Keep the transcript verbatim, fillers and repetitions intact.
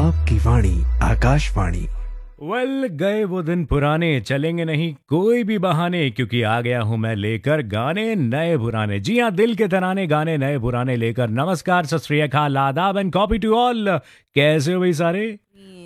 आपकी वाणी Akashvani. Well well, गए वो दिन पुराने, चलेंगे नहीं कोई भी बहाने, क्योंकि आ गया हूं मैं लेकर गाने नए पुराने। जी हाँ, दिल के तराने गाने नए पुराने लेकर। नमस्कार, सत श्री अकाल, आदाब एंड कॉपी टू ऑल। कैसे हो भाई सारे?